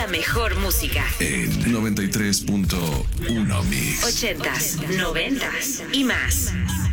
mejor música. En 93.1 Mix. 80s, 90s y más.